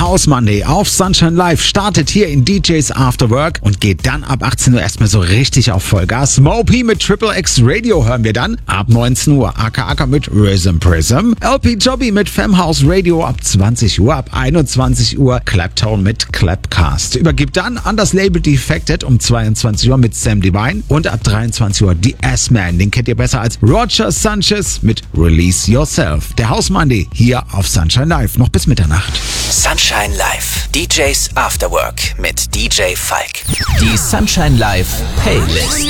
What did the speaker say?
House Monday auf Sunshine Live startet hier in DJs After Work und geht dann ab 18 Uhr erstmal so richtig auf Vollgas. Mopi mit Triple X Radio hören wir dann ab 19 Uhr. Aka Aka mit Rhythm Prism. LP Jobby mit Femhouse Radio ab 20 Uhr. Ab 21 Uhr Claptone mit Clapcast. Übergibt dann an das Label Defected um 22 Uhr mit Sam Divine. Und ab 23 Uhr die S-Man. Den kennt ihr besser als Roger Sanchez mit Release Yourself. Der House Monday hier auf Sunshine Live. Noch bis Mitternacht. Sunshine Live. DJs After Work mit DJ Falk. Die Sunshine Live Playlist.